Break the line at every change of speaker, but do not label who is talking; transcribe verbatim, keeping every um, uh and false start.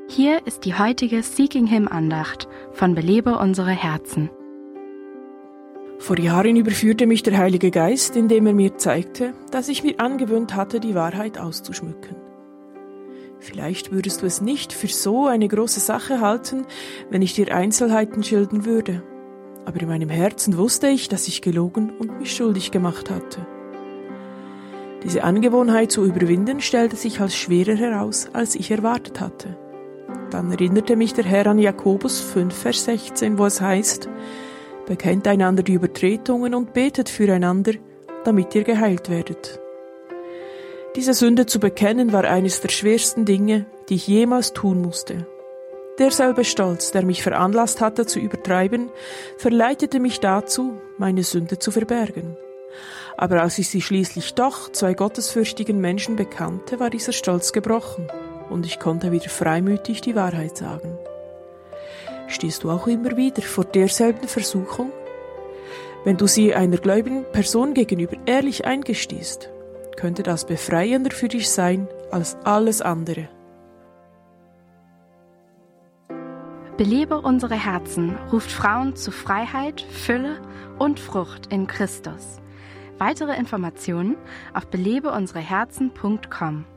Hier ist die heutige Seeking Him Andacht von Belebe unsere Herzen.
Vor Jahren überführte mich der Heilige Geist, indem er mir zeigte, dass ich mir angewöhnt hatte, die Wahrheit auszuschmücken. Vielleicht würdest du es nicht für so eine große Sache halten, wenn ich dir Einzelheiten schildern würde. Aber in meinem Herzen wusste ich, dass ich gelogen und mich schuldig gemacht hatte. Diese Angewohnheit zu überwinden stellte sich als schwerer heraus, als ich erwartet hatte. Dann erinnerte mich der Herr an Jakobus fünf, Vers sechzehn, wo es heißt: Bekennt einander die Übertretungen und betet füreinander, damit ihr geheilt werdet. Diese Sünde zu bekennen war eines der schwersten Dinge, die ich jemals tun musste. Derselbe Stolz, der mich veranlasst hatte zu übertreiben, verleitete mich dazu, meine Sünde zu verbergen. Aber als ich sie schließlich doch zwei gottesfürchtigen Menschen bekannte, war dieser Stolz gebrochen und ich konnte wieder freimütig die Wahrheit sagen. Stehst du auch immer wieder vor derselben Versuchung? Wenn du sie einer gläubigen Person gegenüber ehrlich eingestehst, könnte das befreiender für dich sein als alles andere.
Belebe unsere Herzen ruft Frauen zu Freiheit, Fülle und Frucht in Christus. Weitere Informationen auf belebe unsere herzen punkt com.